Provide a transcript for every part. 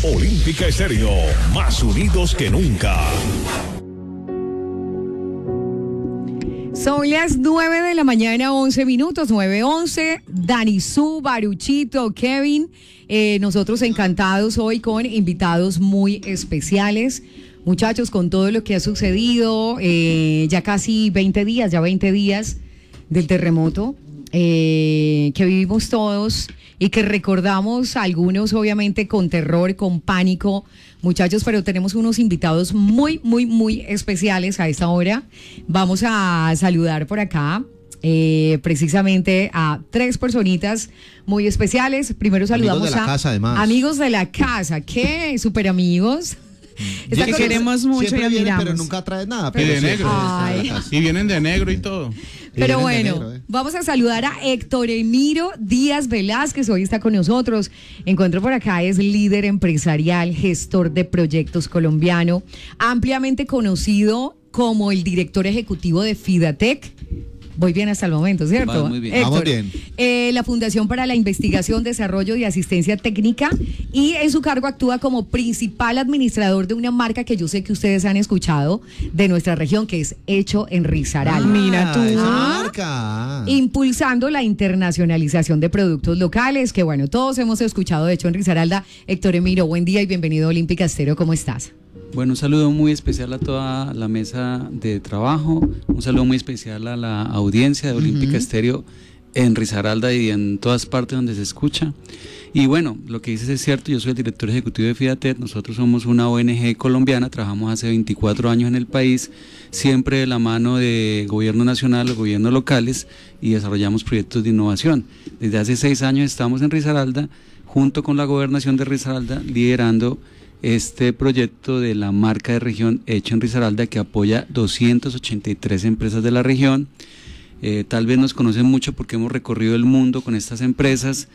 Olímpica Estéreo, más unidos que nunca. Son las 9 de la mañana, 11 minutos, 9:11. Danizú, Baruchito, Kevin. Nosotros encantados hoy con invitados muy especiales. Muchachos, con todo lo que ha sucedido, ya casi 20 días del terremoto que vivimos todos y que recordamos algunos obviamente con terror, con pánico, muchachos, pero tenemos unos invitados muy, muy, muy especiales a esta hora. Vamos a saludar por acá precisamente a 3 personitas muy especiales. Primero saludamos amigos de la casa, además. Amigos de la casa, ¿qué? Súper amigos. Que queremos mucho y admiramos. Pero nunca trae nada. Y de negro. Y vienen de negro y todo. Pero bueno, vamos a saludar a Héctor Emiro Díaz Velázquez, hoy está con nosotros. Encuentro por acá, es líder empresarial, gestor de proyectos colombiano, ampliamente conocido como el director ejecutivo de Fidatec. Voy bien hasta el momento, ¿cierto? Vamos muy bien. Héctor, vamos bien. La Fundación para la Investigación, Desarrollo y Asistencia Técnica, y en su cargo actúa como principal administrador de una marca que yo sé que ustedes han escuchado de nuestra región, que es Hecho en Risaralda. Mira tú. Esa marca. Impulsando la internacionalización de productos locales, que bueno, todos hemos escuchado de Hecho en Risaralda. Héctor Emiro, buen día y bienvenido a Olímpica Estéreo, ¿cómo estás? Bueno, un saludo muy especial a toda la mesa de trabajo, un saludo muy especial a la audiencia de Olímpica Estéreo en Risaralda y en todas partes donde se escucha. Y bueno, lo que dices es cierto, yo soy el director ejecutivo de Fidatec, nosotros somos una ONG colombiana, trabajamos hace 24 años en el país, siempre de la mano de gobierno nacional o gobiernos locales, y desarrollamos proyectos de innovación. Desde hace 6 años estamos en Risaralda, junto con la gobernación de Risaralda, liderando este proyecto de la marca de región Hecho en Risaralda, que apoya 283 empresas de la región. Tal vez nos conocen mucho porque hemos recorrido el mundo con estas empresas.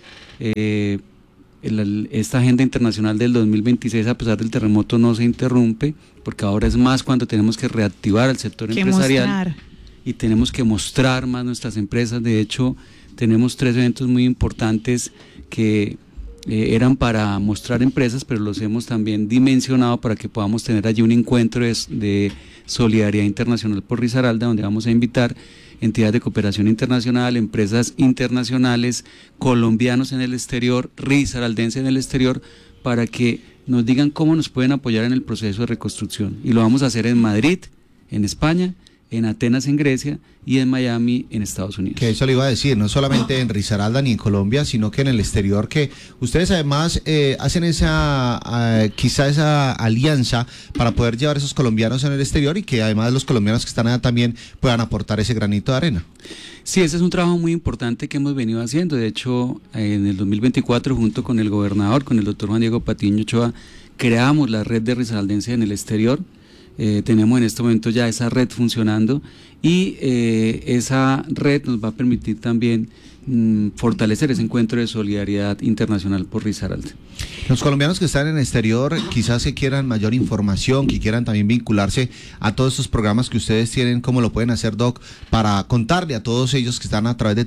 Esta agenda internacional del 2026, a pesar del terremoto, no se interrumpe, porque ahora es más cuando tenemos que reactivar el sector empresarial y tenemos que mostrar más nuestras empresas. De hecho, tenemos 3 eventos muy importantes que eran para mostrar empresas, pero los hemos también dimensionado para que podamos tener allí un encuentro de solidaridad internacional por Risaralda, donde vamos a invitar entidades de cooperación internacional, empresas internacionales, colombianos en el exterior, risaraldenses en el exterior, para que nos digan cómo nos pueden apoyar en el proceso de reconstrucción. Y lo vamos a hacer en Madrid, en España, en Atenas, en Grecia, y en Miami, en Estados Unidos. Que eso le iba a decir, no solamente en Risaralda ni en Colombia, sino que en el exterior, que ustedes además hacen quizá esa alianza para poder llevar a esos colombianos en el exterior, y que además los colombianos que están allá también puedan aportar ese granito de arena. Sí, ese es un trabajo muy importante que hemos venido haciendo. De hecho, en el 2024, junto con el gobernador, con el doctor Juan Diego Patiño Ochoa, creamos la red de risaraldenses en el exterior. Tenemos en este momento ya esa red funcionando, y esa red nos va a permitir también fortalecer ese encuentro de solidaridad internacional por Risaralda. Los colombianos que están en el exterior, quizás que quieran mayor información, que quieran también vincularse a todos estos programas que ustedes tienen, ¿cómo lo pueden hacer, Doc, para contarle a todos ellos que están a través de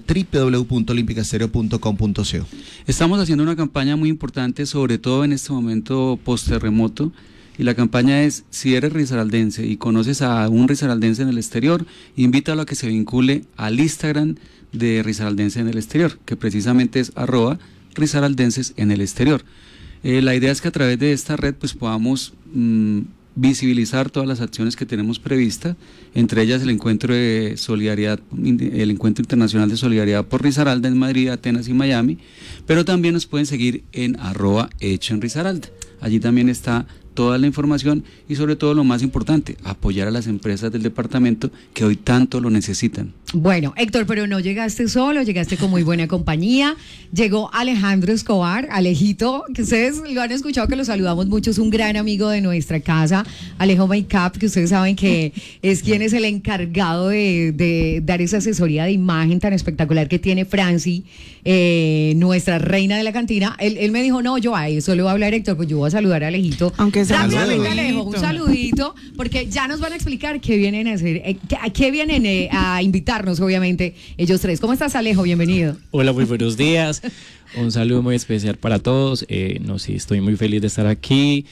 www.olimpicaestereo.com.co? Estamos haciendo una campaña muy importante, sobre todo en este momento post-terremoto, y la campaña es: si eres risaraldense y conoces a un risaraldense en el exterior, invítalo a que se vincule al Instagram de Risaraldense en el exterior, que precisamente es @risaraldenses en el exterior. La idea es que a través de esta red pues podamos visibilizar todas las acciones que tenemos previstas, entre ellas el encuentro de solidaridad, el encuentro internacional de solidaridad por Risaralda en Madrid, Atenas y Miami, pero también nos pueden seguir en @Hecho en Risaralda. Allí también está toda la información, y sobre todo lo más importante, apoyar a las empresas del departamento que hoy tanto lo necesitan. Bueno, Héctor, pero no llegaste solo, llegaste con muy buena compañía. Llegó Alejandro Escobar, Alejito, que ustedes lo han escuchado, que lo saludamos mucho, es un gran amigo de nuestra casa, Alejo Makeup, que ustedes saben que es quien es el encargado de dar esa asesoría de imagen tan espectacular que tiene Franci, nuestra reina de la cantina. Él me dijo, no, yo a eso le voy a hablar, Héctor, pues yo voy a saludar a Alejito. Aunque Rápidamente, Alejo, un saludito, porque ya nos van a explicar qué vienen a hacer, qué vienen a invitarnos, obviamente, ellos tres. ¿Cómo estás, Alejo? Bienvenido. Hola, muy buenos días. Un saludo muy especial para todos. Sí, estoy muy feliz de estar aquí.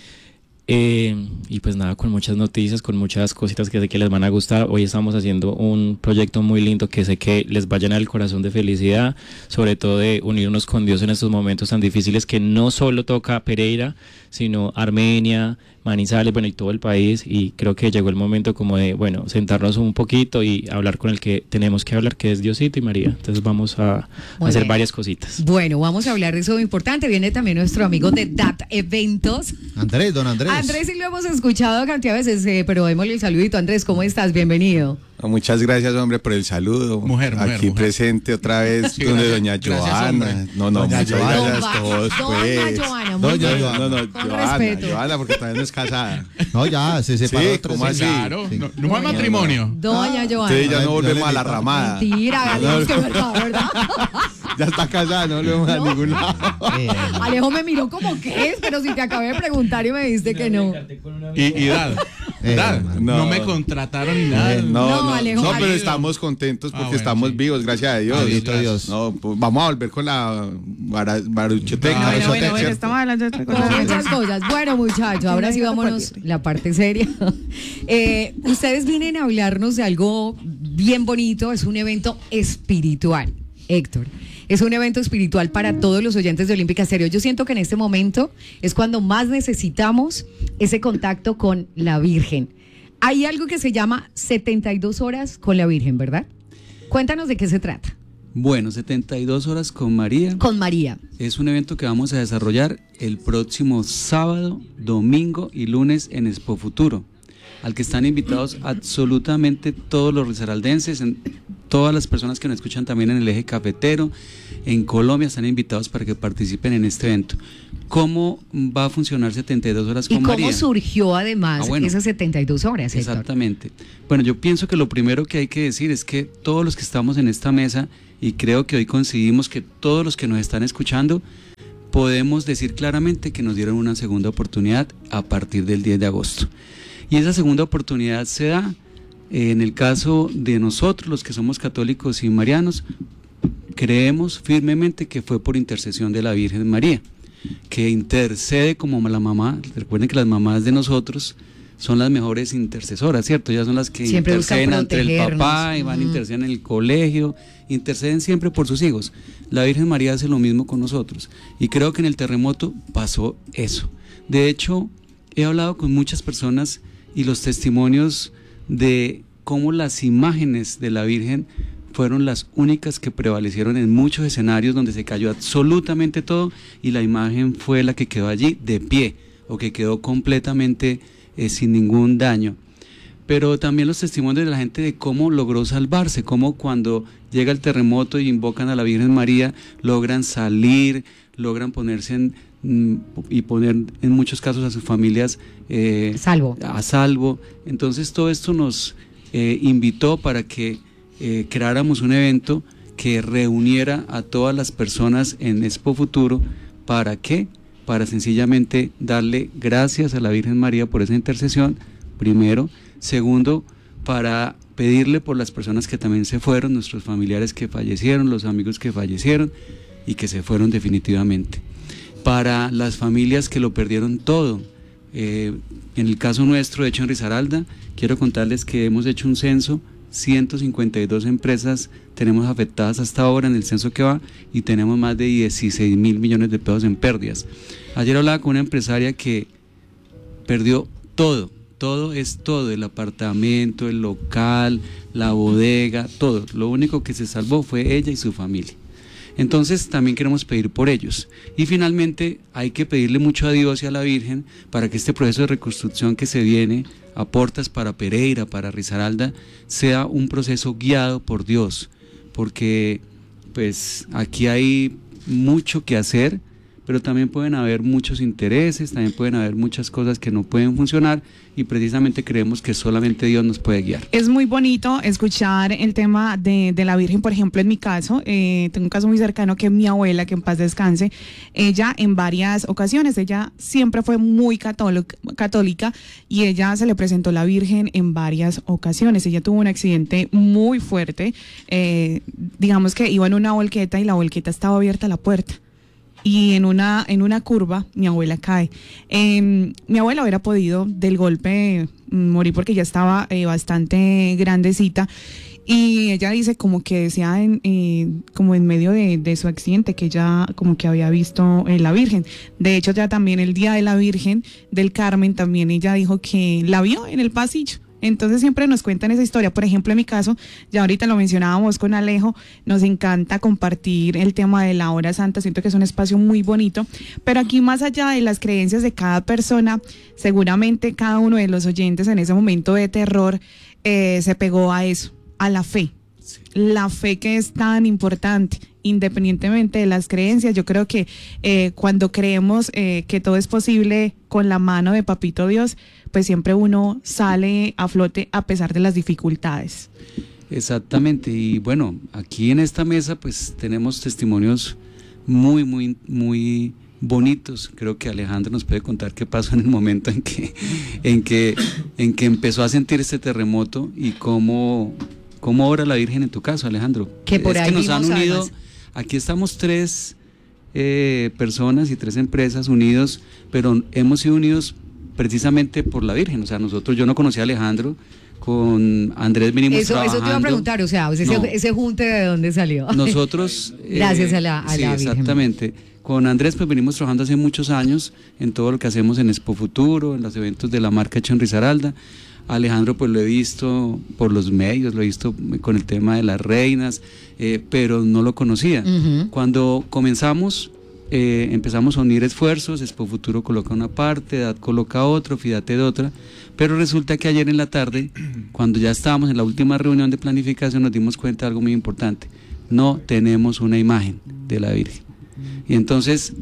Y pues nada, con muchas noticias, con muchas cositas que sé que les van a gustar. Hoy estamos haciendo un proyecto muy lindo que sé que les va a llenar el corazón de felicidad, sobre todo de unirnos con Dios en estos momentos tan difíciles que no solo toca Pereira, sino Armenia, Manizales, bueno, y todo el país. Y creo que llegó el momento como de, bueno, sentarnos un poquito y hablar con el que tenemos que hablar, que es Diosito y María. Entonces vamos a hacer varias cositas. Bueno, vamos a hablar de eso importante. Viene también nuestro amigo de DAT Eventos. Don Andrés. Andrés sí lo hemos escuchado cantidad de veces, pero démosle el saludito. Andrés, ¿cómo estás? Bienvenido. Muchas gracias, hombre, por el saludo. Mujer, aquí presente otra vez, sí, donde gracias, doña Joana. Doña muchas Joana. gracias a todos, pues. Joana, Joana, porque todavía no es casada. No, ya, se separó. Sí, ¿cómo así? Claro, Sí. no hay matrimonio. Doña Joana. Sí, ya no volvemos le a la invito. ramada. Mentira, Alejo, que ¿verdad? Ya está casada, no volvemos a ningún lado. Alejo me miró como que es, pero si te acabé de preguntar y me dijiste que no. Y Dad, no me contrataron ni nada. No, Alejo, No, pero Alejo. estamos contentos porque bueno, estamos sí. vivos, gracias a Dios. Bendito Dios. No, pues vamos a volver con la baruchoteca. Bueno, estamos hablando de otra Con cosa. muchas cosas. Bueno, muchachos, ahora sí vámonos la parte seria. Ustedes vienen a hablarnos de algo bien bonito, es un evento espiritual, Héctor. Es un evento espiritual para todos los oyentes de Olímpica Estéreo. Yo siento que en este momento es cuando más necesitamos ese contacto con la Virgen. Hay algo que se llama 72 horas con la Virgen, ¿verdad? Cuéntanos de qué se trata. Bueno, 72 horas con María. Con María. Es un evento que vamos a desarrollar el próximo sábado, domingo y lunes en Expo Futuro, al que están invitados absolutamente todos los risaraldenses, todas las personas que nos escuchan también en el eje cafetero, en Colombia están invitados para que participen en este evento. ¿Cómo va a funcionar 72 horas con María? ¿Y cómo surgió además bueno, esas 72 horas, Héctor? Exactamente. Bueno, yo pienso que lo primero que hay que decir es que todos los que estamos en esta mesa, y creo que hoy coincidimos que todos los que nos están escuchando, podemos decir claramente que nos dieron una segunda oportunidad a partir del 10 de agosto. Y esa segunda oportunidad se da, en el caso de nosotros, los que somos católicos y marianos, creemos firmemente que fue por intercesión de la Virgen María, que intercede como la mamá. Recuerden que las mamás de nosotros son las mejores intercesoras, ¿cierto? Ellas son las que siempre interceden ante el protegernos. papá y van a interceder en el colegio, interceden siempre por sus hijos. La Virgen María hace lo mismo con nosotros. Y creo que en el terremoto pasó eso. De hecho, he hablado con muchas personas y los testimonios de cómo las imágenes de la Virgen fueron las únicas que prevalecieron en muchos escenarios donde se cayó absolutamente todo y la imagen fue la que quedó allí de pie o que quedó completamente sin ningún daño. Pero también los testimonios de la gente de cómo logró salvarse, cómo cuando llega el terremoto y invocan a la Virgen María, logran salir, logran ponerse y poner en muchos casos a sus familias a salvo. Entonces todo esto nos invitó para que creáramos un evento que reuniera a todas las personas en Expo Futuro. ¿Para qué? Para sencillamente darle gracias a la Virgen María por esa intercesión, primero. Segundo, para pedirle por las personas que también se fueron, nuestros familiares que fallecieron, los amigos que fallecieron y que se fueron definitivamente. Para las familias que lo perdieron todo. En el caso nuestro, hecho en Risaralda, quiero contarles que hemos hecho un censo, 152 empresas tenemos afectadas hasta ahora en el censo que va y tenemos más de 16 mil millones de pesos en pérdidas. Ayer hablaba con una empresaria que perdió todo es todo, el apartamento, el local, la bodega, todo. Lo único que se salvó fue ella y su familia. Entonces también queremos pedir por ellos. Y finalmente hay que pedirle mucho a Dios y a la Virgen para que este proceso de reconstrucción que se viene a Portas para Pereira, para Risaralda, sea un proceso guiado por Dios, porque pues aquí hay mucho que hacer, pero también pueden haber muchos intereses, también pueden haber muchas cosas que no pueden funcionar y precisamente creemos que solamente Dios nos puede guiar. Es muy bonito escuchar el tema de la Virgen, por ejemplo, en mi caso, tengo un caso muy cercano que mi abuela, que en paz descanse, ella en varias ocasiones, ella siempre fue muy católica y ella se le presentó la Virgen en varias ocasiones. Ella tuvo un accidente muy fuerte, digamos que iba en una volqueta y la volqueta estaba abierta a la puerta. Y en una curva mi abuela cae. Mi abuela hubiera podido del golpe morir porque ya estaba bastante grandecita, y ella dice como que decía como en medio de su accidente que ella como que había visto la Virgen. De hecho, ya también el día de la Virgen del Carmen también ella dijo que la vio en el pasillo. Entonces siempre nos cuentan esa historia. Por ejemplo, en mi caso, ya ahorita lo mencionábamos con Alejo, nos encanta compartir el tema de la hora santa, siento que es un espacio muy bonito, pero aquí más allá de las creencias de cada persona, seguramente cada uno de los oyentes en ese momento de terror se pegó a eso, a la fe. Sí. La fe, que es tan importante, independientemente de las creencias. Yo creo que cuando creemos que todo es posible con la mano de Papito Dios, pues siempre uno sale a flote a pesar de las dificultades. Exactamente, y bueno, aquí en esta mesa pues tenemos testimonios muy, muy, muy bonitos. Creo que Alejandro nos puede contar qué pasó en el momento en que empezó a sentir este terremoto y cómo ora la Virgen en tu caso, Alejandro. Que por ahí que nos han unido, además. Aquí estamos 3 personas y 3 empresas unidos, pero hemos sido unidos precisamente por la Virgen. O sea, yo no conocía a Alejandro, con Andrés venimos trabajando. Eso te iba a preguntar, o sea, ese junte, ¿de dónde salió? Nosotros... Gracias a la sí, Virgen. Exactamente. Con Andrés pues venimos trabajando hace muchos años en todo lo que hacemos en Expo Futuro, en los eventos de la marca hecho en Risaralda. Alejandro pues lo he visto por los medios, lo he visto con el tema de las reinas, pero no lo conocía. Uh-huh. Cuando comenzamos... empezamos a unir esfuerzos, Expo Futuro coloca una parte, EDAD coloca otro, FIDATED otra, pero resulta que ayer en la tarde, cuando ya estábamos en la última reunión de planificación, nos dimos cuenta de algo muy importante: no tenemos una imagen de la Virgen. Y entonces,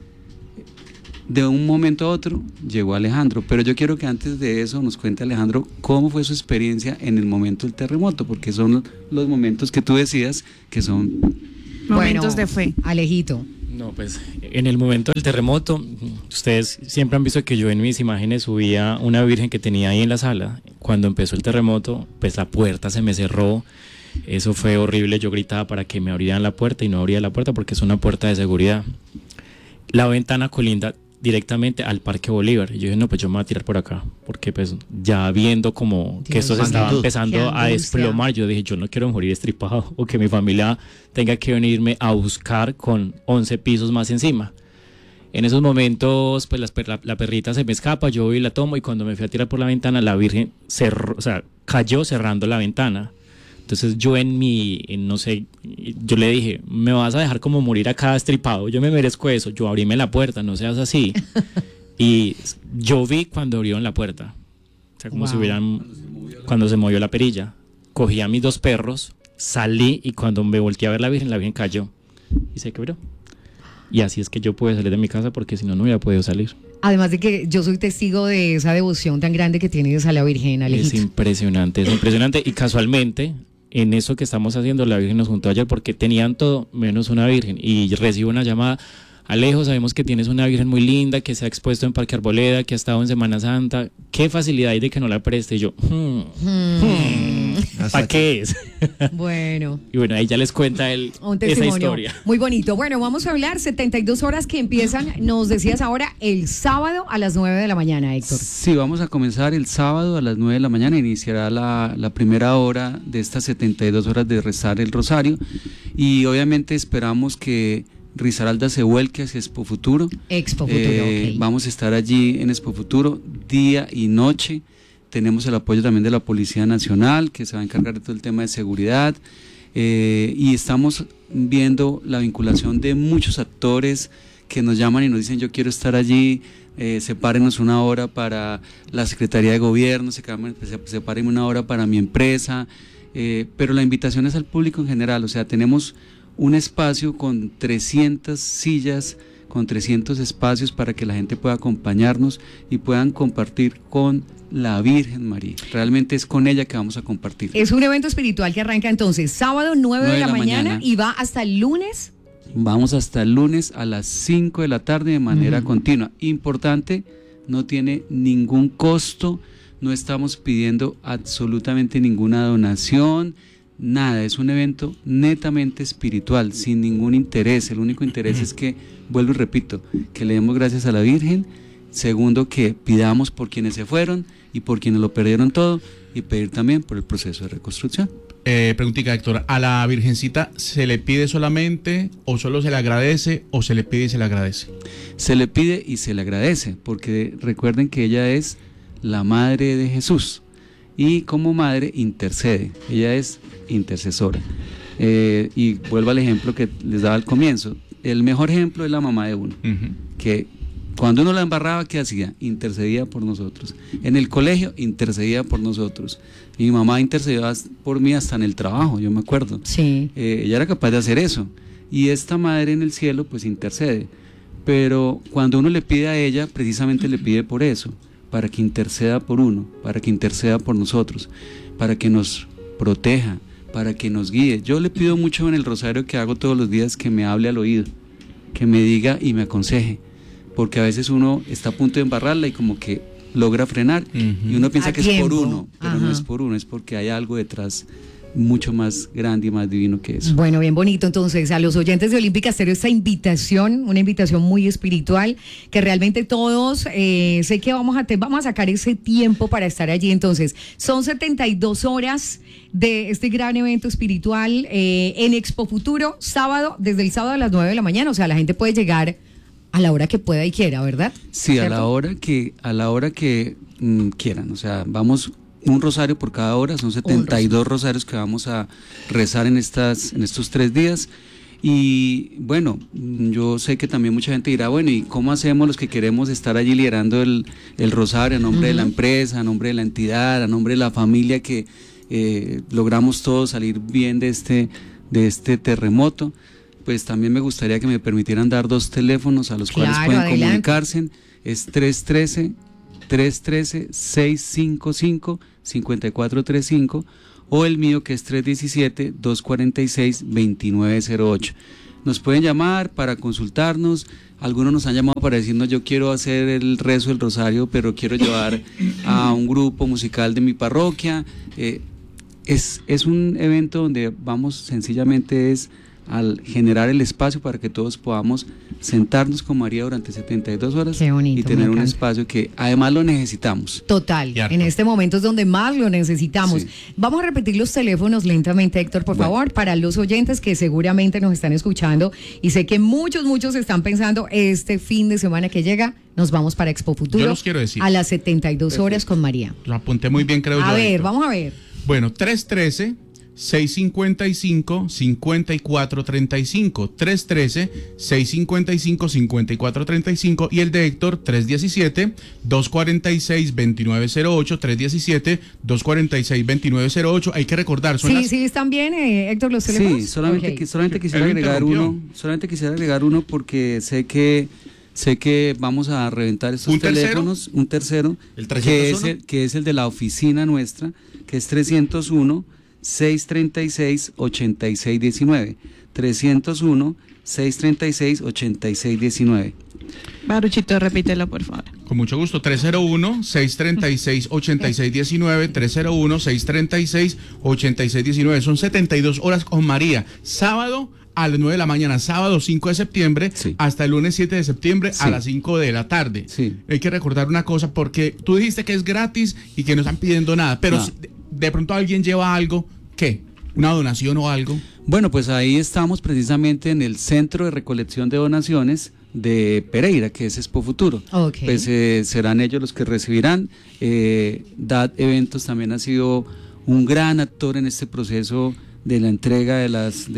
de un momento a otro, llegó Alejandro, pero yo quiero que antes de eso nos cuente Alejandro cómo fue su experiencia en el momento del terremoto, porque son los momentos que tú decías que son momentos de fe. Alejito. No, pues en el momento del terremoto, ustedes siempre han visto que yo en mis imágenes subía una Virgen que tenía ahí en la sala. Cuando empezó el terremoto, pues la puerta se me cerró. Eso fue horrible. Yo gritaba para que me abrieran la puerta y no abría la puerta porque es una puerta de seguridad. La ventana colinda directamente al Parque Bolívar. Y yo dije, no, pues yo me voy a tirar por acá, porque pues ya viendo como que esto se estaba empezando a desplomar, yo dije, yo no quiero morir estripado o que mi familia tenga que venirme a buscar con 11 pisos más encima. En esos momentos, pues la perrita se me escapa, yo voy y la tomo, y cuando me fui a tirar por la ventana, la Virgen cayó cerrando la ventana. Entonces yo no sé, yo le dije, me vas a dejar como morir acá estripado, yo me merezco eso, yo abríme la puerta, no seas así. Y yo vi cuando abrieron la puerta, o sea, como si cuando se movió la perilla. Cogí a mis 2 perros, salí, y cuando me volteé a ver la Virgen cayó y se quebró. Y así es que yo pude salir de mi casa, porque si no, no hubiera podido salir. Además de que yo soy testigo de esa devoción tan grande que tienes a la Virgen, Alejito. Es impresionante, y casualmente en eso que estamos haciendo, la Virgen nos juntó ayer, porque tenían todo menos una Virgen, y recibo una llamada: Alejo, sabemos que tienes una Virgen muy linda, que se ha expuesto en Parque Arboleda, que ha estado en Semana Santa, ¿qué facilidad hay de que no la preste? Y yo, ¿para qué es? Bueno. Y bueno, ahí ya les cuenta esa historia. Muy bonito. Bueno, vamos a hablar 72 horas que empiezan, nos decías ahora, el sábado a las 9 de la mañana, Héctor. Sí, vamos a comenzar el sábado a las 9 de la mañana, iniciará la primera hora de estas 72 horas de rezar el rosario, y obviamente esperamos que Risaralda se vuelque hacia Expo Futuro. Expo Futuro, okay. Vamos a estar allí en Expo Futuro día y noche. Tenemos el apoyo también de la Policía Nacional, que se va a encargar de todo el tema de seguridad, y estamos viendo la vinculación de muchos actores que nos llaman y nos dicen: yo quiero estar allí, sepárenos una hora para la Secretaría de Gobierno, sepárenme una hora para mi empresa, pero la invitación es al público en general. O sea, tenemos un espacio con 300 sillas, con 300 espacios para que la gente pueda acompañarnos y puedan compartir con la Virgen María. Realmente es con ella que vamos a compartir. Es un evento espiritual que arranca entonces sábado 9 de la mañana y va hasta el lunes. Vamos hasta el lunes a las 5 de la tarde de manera continua. Importante, no tiene ningún costo, no estamos pidiendo absolutamente ninguna donación, nada, es un evento netamente espiritual, sin ningún interés. El único interés es que, vuelvo y repito, que le demos gracias a la Virgen. Segundo, que pidamos por quienes se fueron y por quienes lo perdieron todo, y pedir también por el proceso de reconstrucción. Preguntita, Héctor, ¿a la Virgencita se le pide solamente, o solo se le agradece, o se le pide y se le agradece? Se le pide y se le agradece, porque recuerden que ella es la madre de Jesús, y como madre intercede, ella es intercesora. Y vuelvo al ejemplo que les daba al comienzo, el mejor ejemplo es la mamá de uno, que cuando uno la embarraba, ¿qué hacía? Intercedía por nosotros. En el colegio, intercedía por nosotros. Mi mamá intercedió por mí hasta en el trabajo, yo me acuerdo. Sí. Ella era capaz de hacer eso. Y esta madre en el cielo, pues intercede. Pero cuando uno le pide a ella, precisamente le pide por eso, para que interceda por uno, para que interceda por nosotros, para que nos proteja, para que nos guíe. Yo le pido mucho en el rosario que hago todos los días que me hable al oído, que me diga y me aconseje. Porque a veces uno está a punto de embarrarla y como que logra frenar y uno piensa que es por uno, pero no es por uno, es porque hay algo detrás mucho más grande y más divino que eso. Bueno, bien bonito. Entonces, a los oyentes de Olímpica Estéreo, esta invitación, una invitación muy espiritual, que realmente todos sé que vamos a sacar ese tiempo para estar allí. Entonces, son 72 horas de este gran evento espiritual en Expo Futuro, sábado, desde el sábado a las 9 de la mañana. O sea, la gente puede llegar a la hora que pueda y quiera, ¿verdad? Sí, ¿cierto? a la hora que quieran. O sea, vamos un rosario por cada hora, son 72 rosarios que vamos a rezar en estos 3 días. Y bueno, yo sé que también mucha gente dirá, bueno, ¿y cómo hacemos los que queremos estar allí liderando el rosario a nombre de la empresa, a nombre de la entidad, a nombre de la familia, que logramos todos salir bien de este terremoto? Pues también me gustaría que me permitieran dar 2 teléfonos a los cuales pueden comunicarse. Es 313-655-5435 o el mío, que es 317-246-2908. Nos pueden llamar para consultarnos. Algunos nos han llamado para decirnos: yo quiero hacer el rezo del rosario, pero quiero llevar a un grupo musical de mi parroquia. Es un evento donde vamos sencillamente al generar el espacio para que todos podamos sentarnos con María durante 72 horas. Qué bonito, y tener un espacio que además lo necesitamos. Total, en este momento es donde más lo necesitamos. Sí. Vamos a repetir los teléfonos lentamente, Héctor, por favor, para los oyentes que seguramente nos están escuchando, y sé que muchos están pensando, este fin de semana que llega, nos vamos para Expo Futuro. Yo los quiero decir. A las 72 horas con María. Lo apunté muy bien, creo yo. A ver, Héctor. vamos a ver. Bueno, 313-655-5435, 313-655-5435, y el de Héctor, 317-246-2908, 317-246-2908. Hay que recordar, sí, están bien, Héctor, los teléfonos. Sí, solamente quisiera agregar uno, porque sé que vamos a reventar estos teléfonos. Un tercero, que es el de la oficina nuestra, que es 301-636-8619, 301-636-8619. Baruchito, repítelo, por favor. Con mucho gusto, 301-636-8619, 301-636-8619. Son 72 horas con María. Sábado a las 9 de la mañana, sábado 5 de septiembre, sí, hasta el lunes 7 de septiembre, sí, a las 5 de la tarde. Sí. Hay que recordar una cosa, porque tú dijiste que es gratis y que no están pidiendo nada, pero si de pronto alguien lleva algo, ¿qué? ¿Una donación o algo? Bueno, pues ahí estamos precisamente en el Centro de Recolección de Donaciones de Pereira, que es Expo Futuro. Okay. Pues serán ellos los que recibirán. DAD Eventos también ha sido un gran actor en este proceso de la entrega de las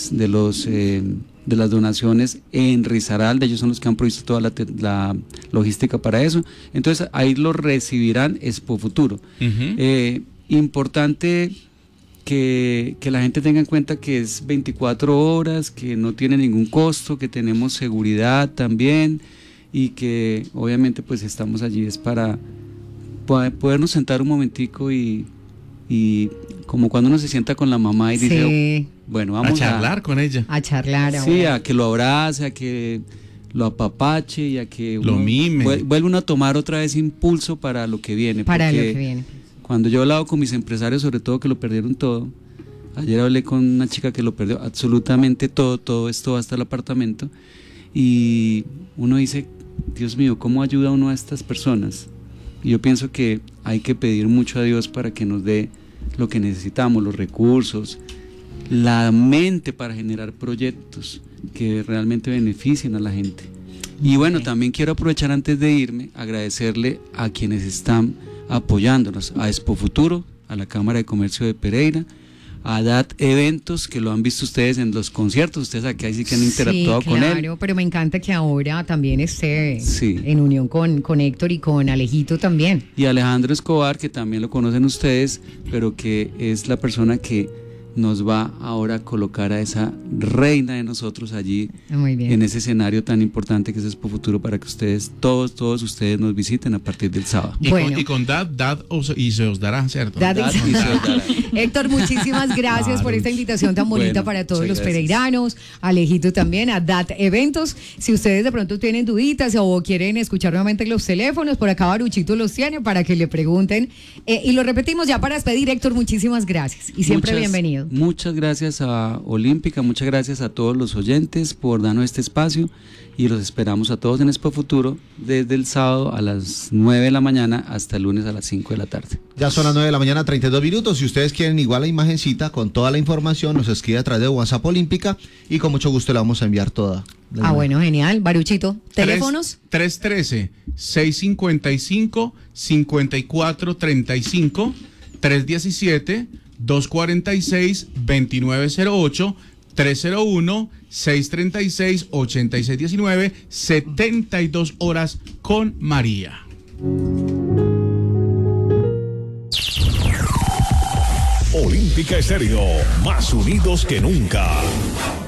donaciones en Risaralda. Ellos son los que han provisto toda la logística para eso. Entonces ahí lo recibirán Expo Futuro. Importante que la gente tenga en cuenta que es 24 horas, que no tiene ningún costo, que tenemos seguridad también y que obviamente pues estamos allí es para podernos sentar un momentico y como cuando uno se sienta con la mamá y dice, Sí, bueno, vamos a charlar con ella. a charlar ahora. Sí, a que lo abrace, a que lo apapache y a que Lo mime. vuelve uno a tomar otra vez impulso para lo que viene. Para lo porque que viene. cuando yo he hablado con mis empresarios, sobre todo que lo perdieron todo, ayer hablé con una chica que lo perdió absolutamente todo esto hasta el apartamento, y uno dice, Dios mío, ¿cómo ayuda uno a estas personas? Y yo pienso que hay que pedir mucho a Dios para que nos dé lo que necesitamos, los recursos, la mente para generar proyectos que realmente beneficien a la gente. Y bueno, también quiero aprovechar antes de irme, agradecerle a quienes están apoyándonos, a Expo Futuro, a la Cámara de Comercio de Pereira, a DAT Eventos, que lo han visto ustedes en los conciertos, ustedes aquí sí que han interactuado con él. Claro, pero me encanta que ahora también esté Sí. en unión con Héctor y con Alejito también. Y Alejandro Escobar, que también lo conocen ustedes, pero que es la persona que nos va ahora a colocar a esa reina de nosotros allí Muy bien. en ese escenario tan importante que es Expo Futuro, para que ustedes, todos ustedes nos visiten a partir del sábado. Bueno. Y con Dad y se os dará, ¿cierto? Dad Dad y- y se os dará. Héctor, muchísimas gracias por esta invitación tan bonita Bueno, para todos muchas los gracias. pereiranos, Alejito también, a DAT Eventos. Si ustedes de pronto tienen duditas o quieren escuchar nuevamente los teléfonos, por acá Baruchito los tiene para que le pregunten. Y lo repetimos ya para despedir, Héctor, muchísimas gracias y siempre bienvenido. Muchas gracias a Olímpica, muchas gracias a todos los oyentes por darnos este espacio y los esperamos a todos en Expo Futuro desde el sábado a las 9 de la mañana hasta el lunes a las 5 de la tarde. Ya son las 9 de la mañana, 32 minutos. Si ustedes quieren igual la imagencita con toda la información, nos escribe a través de WhatsApp Olímpica y con mucho gusto le vamos a enviar toda. Ah, bueno, genial. Baruchito, teléfonos. 313-655-5435, 317-246-2908, 301-636-8619, 72 horas con María. Olímpica Estéreo, más unidos que nunca.